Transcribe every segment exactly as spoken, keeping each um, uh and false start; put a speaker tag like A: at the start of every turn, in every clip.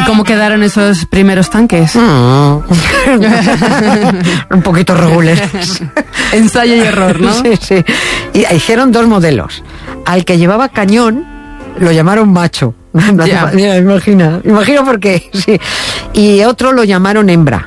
A: cómo quedaron esos primeros tanques?
B: Mm. Un poquito regulares.
A: Ensayo y error, ¿no?
B: Sí, sí. Y hicieron dos modelos. Al que llevaba cañón lo llamaron macho.
A: Ya.
B: Mira, imagina, imagino por qué. Sí. Y otro lo llamaron hembra.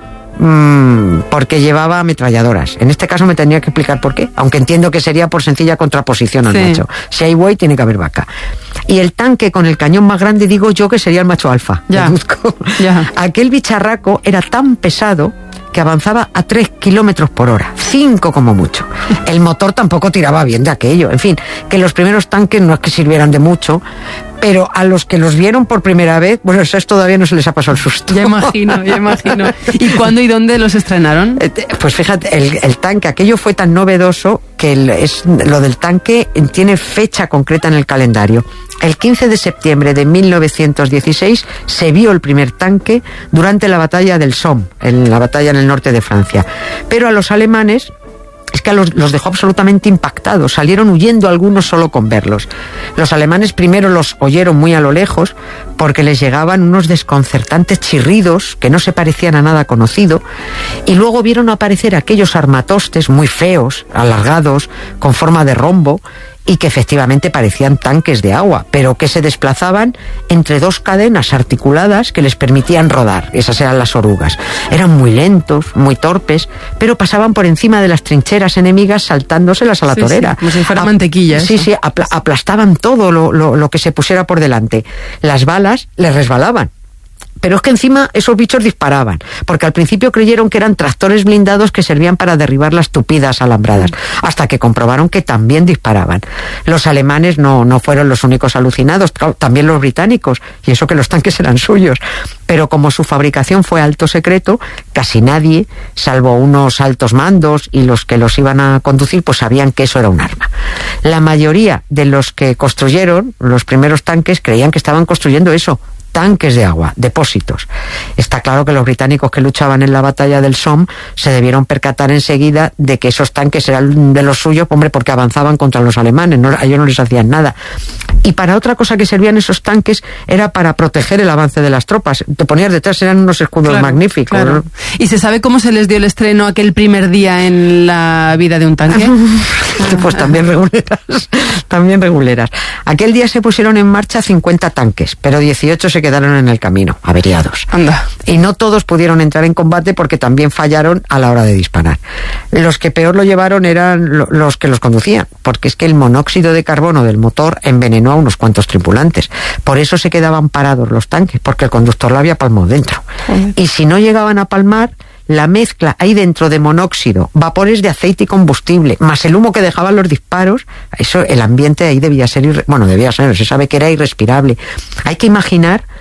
B: Mm, porque llevaba ametralladoras. En este caso me tendría que explicar por qué, aunque entiendo que sería por sencilla contraposición al
A: sí.
B: macho. Si hay buey, tiene que haber vaca. Y el tanque con el cañón más grande, digo yo que sería el macho alfa.
A: Ya. Ya.
B: Aquel bicharraco era tan pesado que avanzaba a tres kilómetros por hora, cinco como mucho. El motor tampoco tiraba bien de aquello. En fin, que los primeros tanques no es que sirvieran de mucho, pero a los que los vieron por primera vez, bueno, eso todavía no se les ha pasado el susto.
A: Ya imagino, ya imagino. ¿Y cuándo y dónde los estrenaron?
B: Pues fíjate, el, el tanque, aquello fue tan novedoso que el, es, lo del tanque tiene fecha concreta en el calendario. El quince de septiembre de mil novecientos dieciséis se vio el primer tanque durante la batalla del Somme, en la batalla en el norte de Francia. Pero a los alemanes es que los, los dejó absolutamente impactados. Salieron huyendo algunos solo con verlos. Los alemanes primero los oyeron muy a lo lejos porque les llegaban unos desconcertantes chirridos que no se parecían a nada conocido, y luego vieron aparecer aquellos armatostes muy feos, alargados, con forma de rombo, y que efectivamente parecían tanques de agua, pero que se desplazaban entre dos cadenas articuladas que les permitían rodar. Esas eran las orugas. Eran muy lentos, muy torpes, pero pasaban por encima de las trincheras enemigas saltándoselas a la
A: sí,
B: torera.
A: Sí, como si fuera
B: a,
A: mantequilla.
B: Sí,
A: eso.
B: sí, apl- aplastaban todo lo, lo, lo que se pusiera por delante. Las balas les resbalaban. Pero es que encima esos bichos disparaban, porque al principio creyeron que eran tractores blindados que servían para derribar las tupidas alambradas, hasta que comprobaron que también disparaban. Los alemanes no, no fueron los únicos alucinados, también los británicos, y eso que los tanques eran suyos. Pero como su fabricación fue alto secreto, casi nadie, salvo unos altos mandos y los que los iban a conducir, pues sabían que eso era un arma. La mayoría de los que construyeron los primeros tanques creían que estaban construyendo eso, tanques de agua, depósitos. Está claro que los británicos que luchaban en la batalla del Somme se debieron percatar enseguida de que esos tanques eran de los suyos, hombre, porque avanzaban contra los alemanes, no, a ellos no les hacían nada. Y para otra cosa que servían esos tanques era para proteger el avance de las tropas. Te ponías detrás, eran unos escudos
A: claro,
B: magníficos.
A: Claro.
B: ¿No?
A: ¿Y se sabe cómo se les dio el estreno aquel primer día en la vida de un tanque?
B: Pues también reguleras, también reguleras. Aquel día se pusieron en marcha cincuenta tanques, pero dieciocho se quedaron en el camino, averiados.
A: Anda.
B: Y no todos pudieron entrar en combate porque también fallaron a la hora de disparar. Los que peor lo llevaron eran lo, los que los conducían, porque es que el monóxido de carbono del motor envenenó a unos cuantos tripulantes. Por eso se quedaban parados los tanques, porque el conductor lo había palmado dentro. Joder. Y si no llegaban a palmar, la mezcla ahí dentro de monóxido, vapores de aceite y combustible, más el humo que dejaban los disparos, eso, el ambiente ahí debía ser, irre... bueno, debía ser, se sabe que era irrespirable. Hay que imaginar